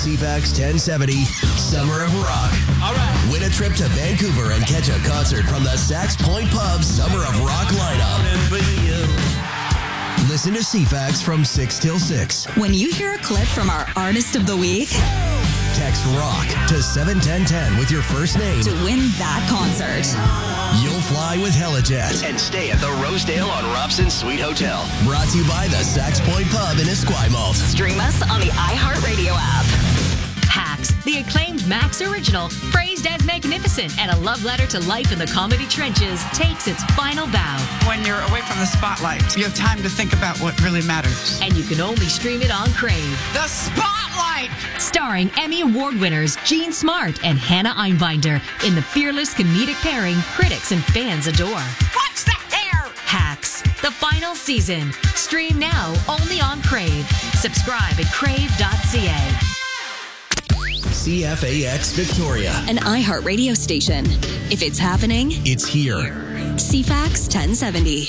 CFAX 1070 Summer of Rock. All right. Win a trip to Vancouver and catch a concert from the Sax Point Pub Summer of Rock lineup. Listen to CFAX from 6 till 6. When you hear a clip from our Artist of the Week, text ROCK to 71010 with your first name to win that concert. You'll fly with Helijet and stay at the Rosedale on Robson Suite Hotel. Brought to you by the Sax Point Pub in Esquimalt. Stream us on the iHeartRadio app. Hacks, the acclaimed Max original, praised as magnificent and a love letter to life in the comedy trenches, takes its final bow. When you're away from the spotlight, you have time to think about what really matters. And you can only stream it on Crave. The Spotlight! Starring Emmy Award winners Jean Smart and Hannah Einbinder in the fearless comedic pairing critics and fans adore. What's the hair? Hacks, the final season. Stream now only on Crave. Subscribe at crave.ca. CFAX Victoria. An iHeartRadio station. If it's happening, it's here. CFAX 1070.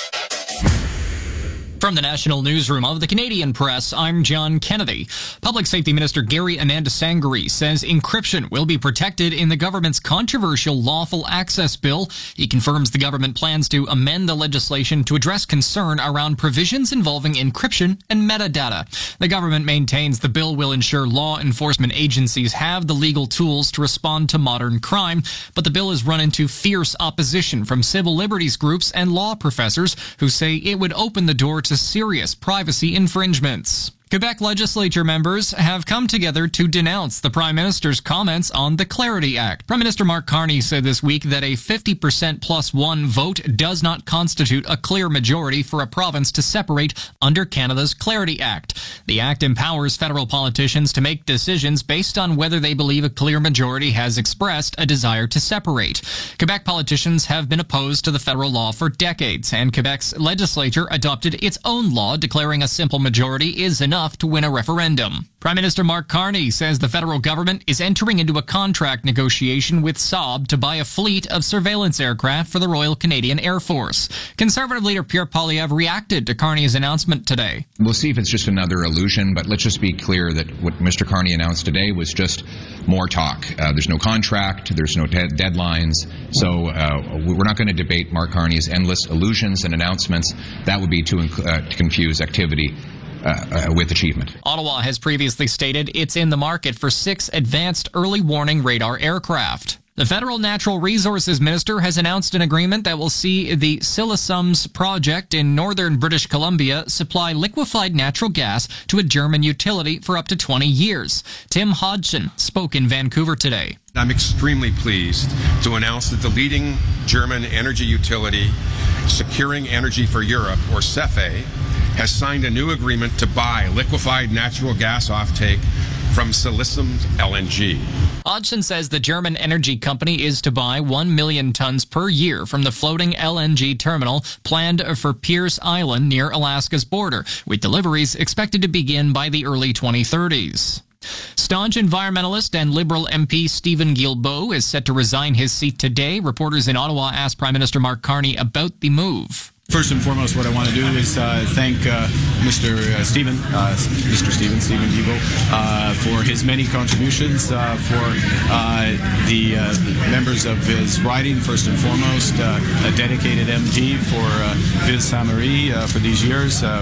From the National Newsroom of the Canadian Press, I'm John Kennedy. Public Safety Minister Gary Amandasangri says encryption will be protected in the government's controversial Lawful Access Bill. He confirms the government plans to amend the legislation to address concern around provisions involving encryption and metadata. The government maintains the bill will ensure law enforcement agencies have the legal tools to respond to modern crime, but the bill has run into fierce opposition from civil liberties groups and law professors who say it would open the door to serious privacy infringements. Quebec legislature members have come together to denounce the Prime Minister's comments on the Clarity Act. Prime Minister Mark Carney said this week that a 50% plus one vote does not constitute a clear majority for a province to separate under Canada's Clarity Act. The act empowers federal politicians to make decisions based on whether they believe a clear majority has expressed a desire to separate. Quebec politicians have been opposed to the federal law for decades, and Quebec's legislature adopted its own law declaring a simple majority is enough to win a referendum. Prime Minister Mark Carney says the federal government is entering into a contract negotiation with Saab to buy a fleet of surveillance aircraft for the Royal Canadian Air Force. Conservative leader Pierre Poilievre reacted to Carney's announcement today. We'll see if it's just another illusion, but let's just be clear that what Mr. Carney announced today was just more talk. There's no contract, there's no deadlines, so we're not going to debate Mark Carney's endless illusions and announcements. That would be to confuse activity with achievement. Ottawa has previously stated it's in the market for 6 advanced early warning radar aircraft. The Federal Natural Resources Minister has announced an agreement that will see the Silesums project in northern British Columbia supply liquefied natural gas to a German utility for up to 20 years. Tim Hodgson spoke in Vancouver today. I'm extremely pleased to announce that the leading German energy utility, Securing Energy for Europe, or SEFE, has signed a new agreement to buy liquefied natural gas offtake from Silesums LNG. Hodgson says the German energy company is to buy 1 million tons per year from the floating LNG terminal planned for Pierce Island near Alaska's border, with deliveries expected to begin by the early 2030s. Staunch environmentalist and Liberal MP Stephen Guilbeault is set to resign his seat today. Reporters in Ottawa asked Prime Minister Mark Carney about the move. First and foremost, what I want to do is thank Mr. Stephen Guilbeault for his many contributions, for the members of his riding, first and foremost, a dedicated MP for Ville Sainte-Marie for these years.